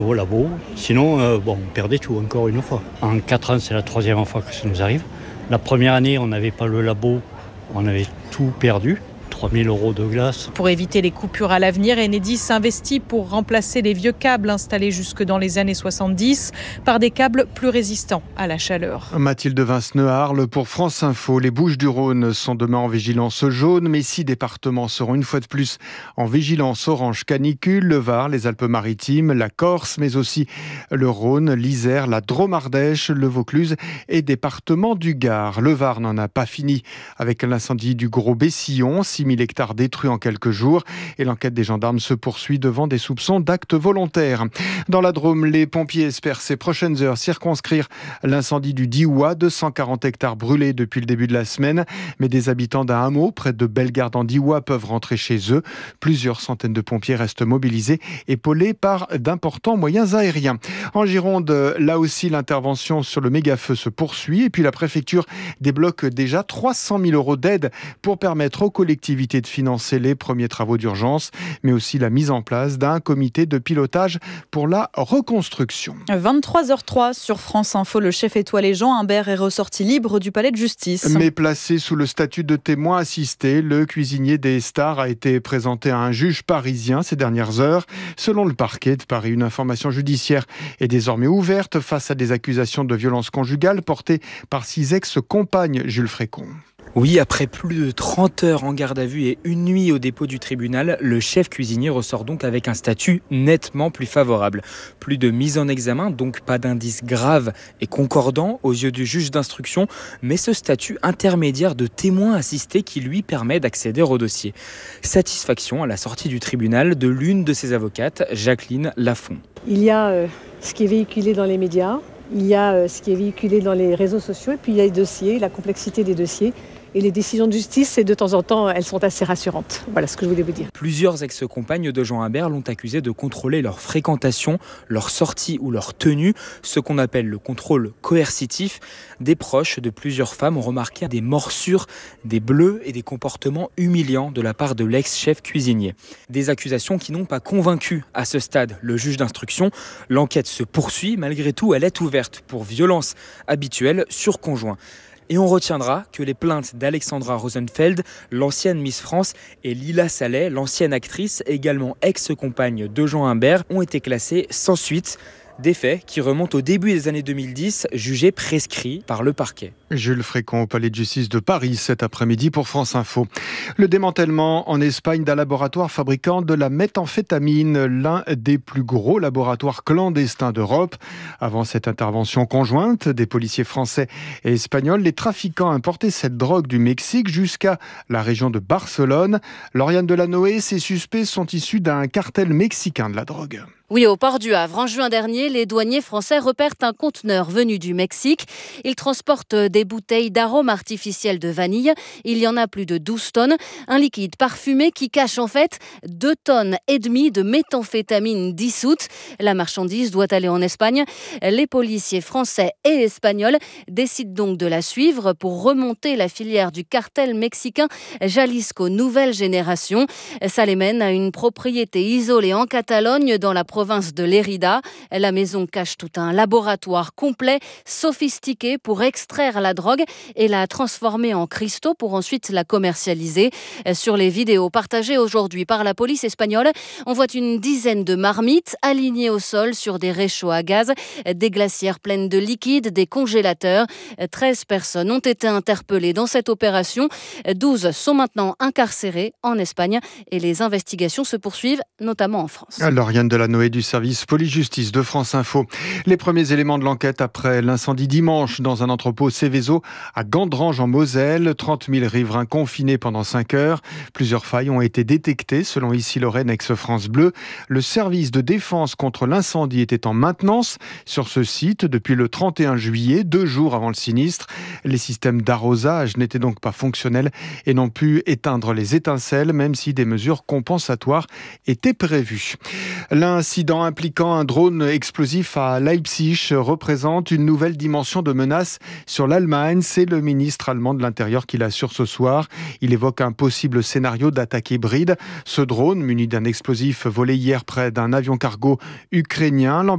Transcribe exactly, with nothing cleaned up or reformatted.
Au labo, sinon euh, bon, on perdait tout encore une fois. En quatre ans, c'est la troisième fois que ça nous arrive. La première année, on n'avait pas le labo, on avait tout perdu. trois mille euros de glace. Pour éviter les coupures à l'avenir, Enedis investit pour remplacer les vieux câbles installés jusque dans les années soixante-dix par des câbles plus résistants à la chaleur. Mathilde Vinceneux-Arles pour France Info. Les Bouches-du-Rhône sont demain en vigilance jaune, mais six départements seront une fois de plus en vigilance orange canicule. Le Var, les Alpes-Maritimes, la Corse, mais aussi le Rhône, l'Isère, la Drôme-Ardèche, le Vaucluse et département du Gard. Le Var n'en a pas fini avec l'incendie du Gros Bessillon. six mille hectares détruits en quelques jours et l'enquête des gendarmes se poursuit devant des soupçons d'actes volontaires. Dans la Drôme, les pompiers espèrent ces prochaines heures circonscrire l'incendie du Diois, deux cent quarante hectares brûlés depuis le début de la semaine, mais des habitants d'un hameau près de Bellegarde en Diois peuvent rentrer chez eux. Plusieurs centaines de pompiers restent mobilisés, épaulés par d'importants moyens aériens. En Gironde, là aussi, l'intervention sur le méga-feu se poursuit et puis la préfecture débloque déjà trois cent mille euros d'aide pour permettre aux collectivités de financer les premiers travaux d'urgence, mais aussi la mise en place d'un comité de pilotage pour la reconstruction. vingt-trois heures trois sur France Info, le chef étoilé Jean Imbert est ressorti libre du palais de justice. Mais placé sous le statut de témoin assisté, le cuisinier des stars a été présenté à un juge parisien ces dernières heures. Selon le parquet de Paris, une information judiciaire est désormais ouverte face à des accusations de violence conjugale portées par six ex-compagnes. Jules Frécon. Oui, après plus de trente heures en garde à vue et une nuit au dépôt du tribunal, le chef cuisinier ressort donc avec un statut nettement plus favorable. Plus de mise en examen, donc pas d'indices graves et concordants aux yeux du juge d'instruction, mais ce statut intermédiaire de témoin assisté qui lui permet d'accéder au dossier. Satisfaction à la sortie du tribunal de l'une de ses avocates, Jacqueline Lafont. Il y a euh, ce qui est véhiculé dans les médias, il y a euh, ce qui est véhiculé dans les réseaux sociaux, et puis il y a les dossiers, la complexité des dossiers. Et les décisions de justice, et de temps en temps, elles sont assez rassurantes. Voilà ce que je voulais vous dire. Plusieurs ex-compagnes de Jean Imbert l'ont accusé de contrôler leur fréquentation, leur sortie ou leur tenue, ce qu'on appelle le contrôle coercitif. Des proches de plusieurs femmes ont remarqué des morsures, des bleus et des comportements humiliants de la part de l'ex-chef cuisinier. Des accusations qui n'ont pas convaincu à ce stade le juge d'instruction. L'enquête se poursuit, malgré tout, elle est ouverte pour violence habituelle sur conjoint. Et on retiendra que les plaintes d'Alexandra Rosenfeld, l'ancienne Miss France, et Lila Salet, l'ancienne actrice, également ex-compagne de Jean Imbert, ont été classées sans suite. Des faits qui remontent au début des années deux mille dix, jugés prescrits par le parquet. Jules Frécon au palais de justice de Paris cet après-midi pour France Info. Le démantèlement en Espagne d'un laboratoire fabricant de la méthamphétamine, l'un des plus gros laboratoires clandestins d'Europe. Avant cette intervention conjointe des policiers français et espagnols, les trafiquants importaient cette drogue du Mexique jusqu'à la région de Barcelone. Lauriane Delanoë, ces suspects sont issus d'un cartel mexicain de la drogue. Oui, au port du Havre, en juin dernier, les douaniers français repèrent un conteneur venu du Mexique. Il transporte des bouteilles d'arômes artificiels de vanille. Il y en a plus de douze tonnes. Un liquide parfumé qui cache en fait deux tonnes et demie de méthamphétamine dissoute. La marchandise doit aller en Espagne. Les policiers français et espagnols décident donc de la suivre pour remonter la filière du cartel mexicain Jalisco Nouvelle Génération. Ça les mène à une propriété isolée en Catalogne dans la province province de Lérida. La maison cache tout un laboratoire complet, sophistiqué pour extraire la drogue et la transformer en cristaux pour ensuite la commercialiser. Sur les vidéos partagées aujourd'hui par la police espagnole, on voit une dizaine de marmites alignées au sol sur des réchauds à gaz, des glacières pleines de liquide, des congélateurs. treize personnes ont été interpellées dans cette opération. douze sont maintenant incarcérées en Espagne et les investigations se poursuivent, notamment en France. Lauriane Delanoë du service police-justice de France Info. Les premiers éléments de l'enquête après l'incendie dimanche dans un entrepôt Céveso à Gandrange en Moselle. trente mille riverains confinés pendant cinq heures. Plusieurs failles ont été détectées selon Ici Lorraine ex-France Bleu. Le service de défense contre l'incendie était en maintenance sur ce site depuis le trente et un juillet, deux jours avant le sinistre. Les systèmes d'arrosage n'étaient donc pas fonctionnels et n'ont pu éteindre les étincelles, même si des mesures compensatoires étaient prévues. L'incident impliquant un drone explosif à Leipzig représente une nouvelle dimension de menace sur l'Allemagne. C'est le ministre allemand de l'Intérieur qui l'assure ce soir. Il évoque un possible scénario d'attaque hybride. Ce drone, muni d'un explosif volé hier près d'un avion cargo ukrainien,